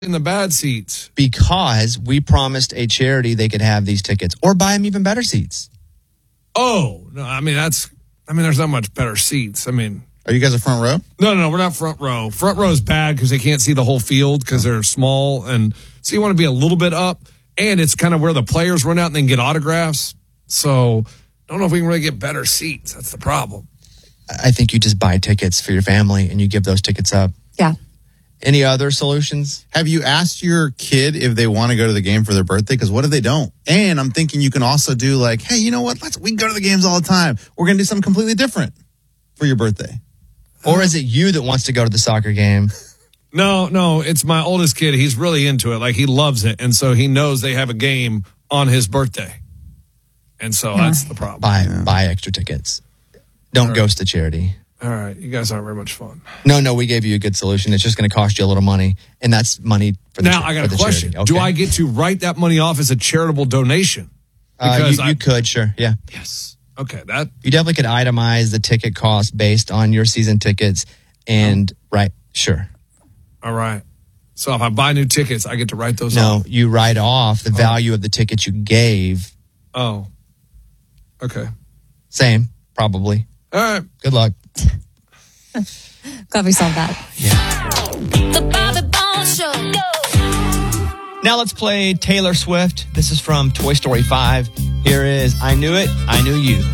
in the bad seats? Because we promised a charity they could have these tickets or buy them even better seats. Oh, no, there's not much better seats. Are you guys a front row? No, we're not front row. Front row is bad because they can't see the whole field because they're small. And so you want to be a little bit up. And it's kind of where the players run out and then get autographs. So I don't know if we can really get better seats. That's the problem. I think you just buy tickets for your family and you give those tickets up. Yeah. Any other solutions? Have you asked your kid if they want to go to the game for their birthday? Because what if they don't? And I'm thinking you can also do like, hey, you know what? We can go to the games all the time. We're going to do something completely different for your birthday. Or is it you that wants to go to the soccer game? No, it's my oldest kid. He's really into it. Like, he loves it. And so he knows they have a game on his birthday. And so that's the problem. Buy extra tickets. Don't ghost the charity. All right. You guys aren't very much fun. No, we gave you a good solution. It's just going to cost you a little money. And that's money for the Now, I got a question. Okay. Do I get to write that money off as a charitable donation? Because you could, sure. Yeah. Yes. Okay. You definitely could itemize the ticket cost based on your season tickets. And, right, sure. All right. So if I buy new tickets, I get to write those off? No, you write off the value of the tickets you gave. Oh. Okay. Same, probably. All right. Good luck. Glad we solved that. Yeah. The Bobby Bones Show. Now let's play Taylor Swift. This is from Toy Story 5. Here is I Knew It, I Knew You.